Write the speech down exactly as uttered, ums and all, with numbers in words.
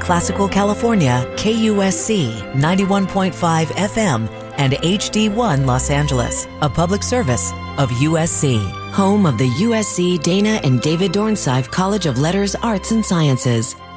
Classical California, K U S C ninety-one point five F M, and H D one Los Angeles, a public service of U S C, home of the U S C Dana and David Dornsife College of Letters, Arts, and Sciences.